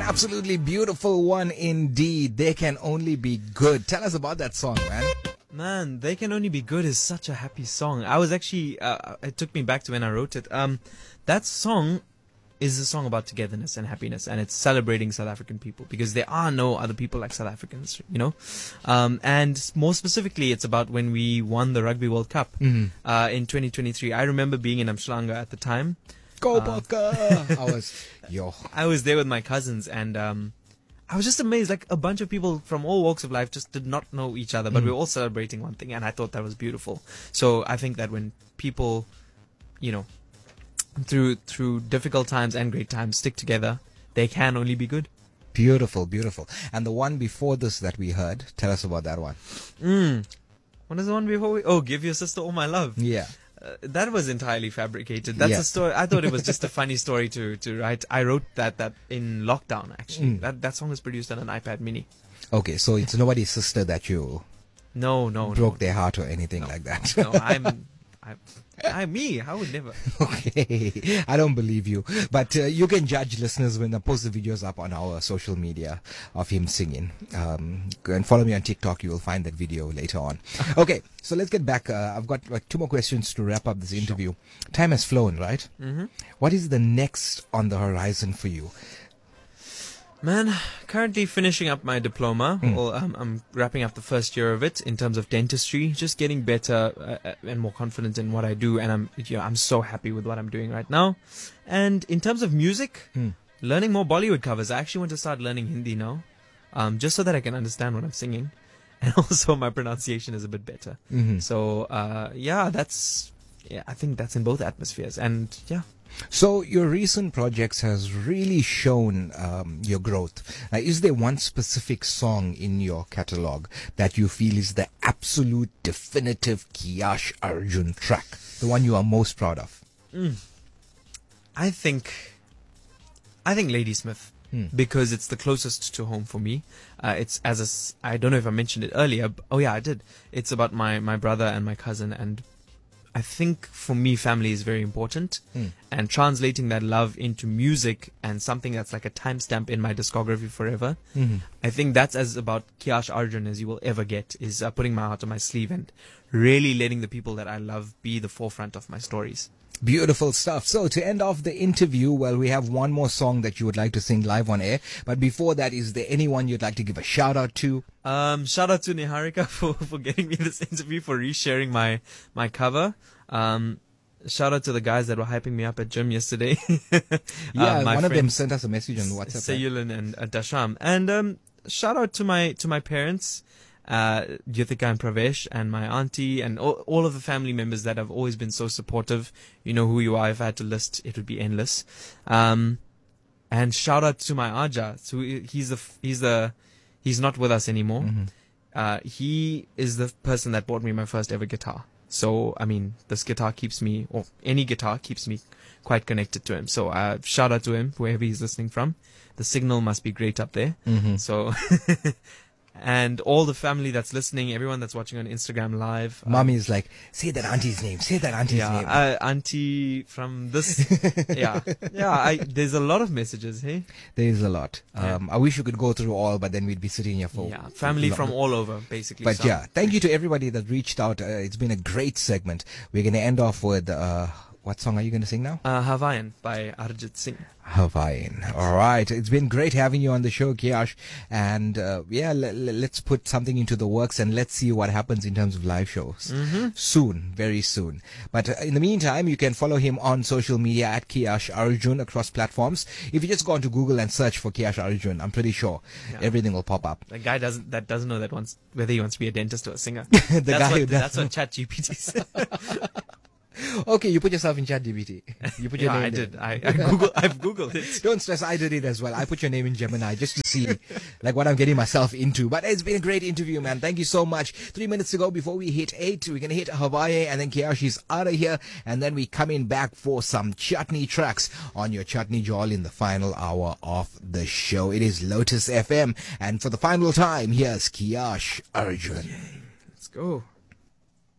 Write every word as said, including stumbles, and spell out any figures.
absolutely beautiful one indeed. They Can Only Be Good. Tell us about that song, man. Man, They Can Only Be Good is such a happy song. I was actually, uh, it took me back to when I wrote it. Um, that song is a song about togetherness and happiness, and it's celebrating South African people because there are no other people like South Africans, you know. Um, and more specifically, it's about when we won the Rugby World Cup Mhm. uh, in twenty twenty-three. I remember being in Umhlanga at the time. Go Uh, Bokke! I was, yo. I was there with my cousins, and um, I was just amazed. Like, a bunch of people from all walks of life just did not know each other, but Mm. we were all celebrating one thing, and I thought that was beautiful. So I think that when people, you know, through through difficult times and great times stick together, they can only be good. Beautiful, beautiful. And the one before this that we heard, tell us about that one. Mm. What is the one before we? Oh, Give Your Sister All My Love. Yeah. Uh, that was entirely fabricated. That's Yeah. a story. I thought it was just a funny story to, to write. I wrote that that in lockdown, actually. Mm. That that song was produced on an iPad mini. Okay, so it's nobody's sister that you No, no, broke no. their heart or anything like that. No, I'm, I, I, me, I would never. Okay, I don't believe you. But uh, you can judge, listeners, when I post the videos up on our social media of him singing. Um, go and follow me on TikTok. You will find that video later on. Okay, so let's get back. Uh, I've got like two more questions to wrap up this interview. Time has flown, right? Mm-hmm. What is the next on the horizon for you? Man, currently finishing up my diploma. Mm. Well, um, I'm wrapping up the first year of it in terms of dentistry. Just getting better uh, uh, and more confident in what I do, and I'm, you know, I'm so happy with what I'm doing right now. And in terms of music, Mm. learning more Bollywood covers. I actually want to start learning Hindi now, um, just so that I can understand what I'm singing, and also my pronunciation is a bit better. Mm-hmm. So, uh, yeah, that's, yeah, I think that's in both atmospheres, and yeah. So your recent projects has really shown um, your growth. Uh, is there one specific song in your catalog that you feel is the absolute definitive Kiyash Arjun track, the one you are most proud of? Mm. I think, I think Ladysmith. Hmm. Because it's the closest to home for me. Uh, it's as a, s- I don't know if I mentioned it earlier. b- Oh yeah, I did. It's about my, my brother and my cousin, and I think for me, family is very important. Hmm. And translating that love into music and something that's like a timestamp in my discography forever. Mhm. I think that's as about Kiyash Arjun as you will ever get, is uh, putting my heart on my sleeve and really letting the people that I love be the forefront of my stories. Beautiful stuff. So to end off the interview, well, we have one more song that you would like to sing live on air. But before that, is there anyone you'd like to give a shout out to? Um, shout out to Niharika for, for getting me this interview, for resharing my, my cover. Um, shout out to the guys that were hyping me up at gym yesterday. Yeah, Uh, my one of them friends, sent us a message on WhatsApp. right? Sayulan and uh, Dasham. And um, shout out to my to my parents, uh, Yuthika and Pravesh, and my auntie, and all, all of the family members that have always been so supportive. You know who you are. If I had to list, it would be endless. Um, and shout out to my Aja. So he's the f- he's the he's not with us anymore. Mhm. Uh, he is the person that bought me my first ever guitar. So, I mean, this guitar keeps me, or any guitar keeps me quite connected to him. So, uh, shout out to him, wherever he's listening from. The signal must be great up there. Mhm. So, and all the family that's listening, everyone that's watching on Instagram Live. uh, Mommy is like, say that auntie's name, say that auntie's yeah, name. uh, auntie from this. yeah, yeah. I, there's a lot of messages, hey. There is a lot. Yeah. Um, I wish you could go through all, but then we'd be sitting here for Yeah, family long. from all over, basically. But So- yeah, thank you to everybody that reached out. Uh, it's been a great segment. We're going to end off with, uh, what song are you going to sing now? Uh, Hawaiian by Arjit Singh. Hawaiian. All right. It's been great having you on the show, Kiyash. And uh, yeah, l- l- let's put something into the works and let's see what happens in terms of live shows. Mm-hmm. Soon, very soon. But uh, in the meantime, you can follow him on social media at Kiyash Arjun across platforms. If you just go onto Google and search for Kiyash Arjun, I'm pretty sure Yeah. everything will pop up. The guy doesn't that doesn't know that wants whether he wants to be a dentist or a singer. The that's guy who what, does- that's what ChatGPT said. Okay, you put yourself in ChatGPT. You put your yeah, name I there. did. I, I Google I've Googled it. Don't stress, I did it as well. I put your name in Gemini just to see like what I'm getting myself into. But it's been a great interview, man. Thank you so much. Three minutes to go before we hit eight. We're going to hit Hawaii and then Kiyash is out of here. And then we coming back for some chutney tracks on your chutney jol in the final hour of the show. It is Lotus F M. And for the final time, here's Kiyash Arjun. Let's go.